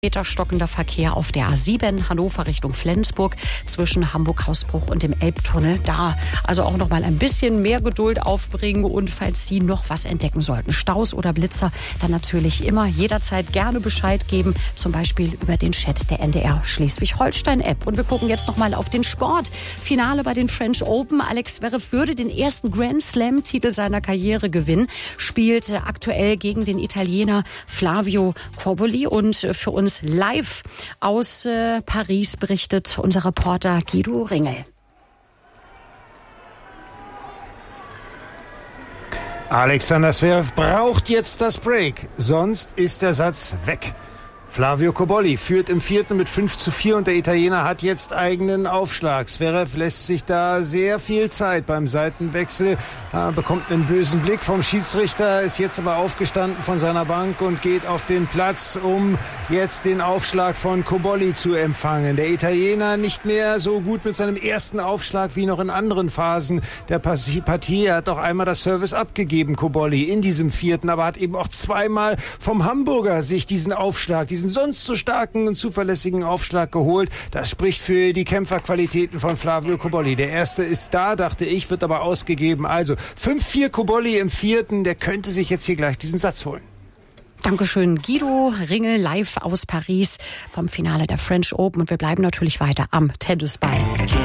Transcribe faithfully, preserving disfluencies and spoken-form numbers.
Meter stockender Verkehr auf der A sieben Hannover Richtung Flensburg zwischen Hamburg-Hausbruch und dem Elbtunnel. Da also auch noch mal ein bisschen mehr Geduld aufbringen und falls Sie noch was entdecken sollten, Staus oder Blitzer, dann natürlich immer jederzeit gerne Bescheid geben, zum Beispiel über den Chat der N D R Schleswig-Holstein-App. Und wir gucken jetzt noch mal auf den Sport. Finale bei den French Open. Alex Zverev würde den ersten Grand Slam-Titel seiner Karriere gewinnen, spielt aktuell gegen den Italiener Flavio Cobolli und für uns live aus äh, Paris berichtet unser Reporter Guido Ringel. Alexander Zverev braucht jetzt das Break, sonst ist der Satz weg. Flavio Cobolli führt im vierten mit fünf zu vier und der Italiener hat jetzt eigenen Aufschlag. Zverev lässt sich da sehr viel Zeit beim Seitenwechsel, äh, bekommt einen bösen Blick vom Schiedsrichter, ist jetzt aber aufgestanden von seiner Bank und geht auf den Platz, um jetzt den Aufschlag von Cobolli zu empfangen. Der Italiener nicht mehr so gut mit seinem ersten Aufschlag wie noch in anderen Phasen der Partie. Er hat auch einmal das Service abgegeben, Cobolli, in diesem vierten, aber hat eben auch zweimal vom Hamburger sich diesen Aufschlag, diesen sonst so starken und zuverlässigen Aufschlag geholt. Das spricht für die Kämpferqualitäten von Flavio Cobolli. Der erste ist da, dachte ich, wird aber ausgegeben. Also fünf vier Cobolli im vierten, der könnte sich jetzt hier gleich diesen Satz holen. Dankeschön, Guido Ringel, live aus Paris vom Finale der French Open. Und wir bleiben natürlich weiter am Tennisball.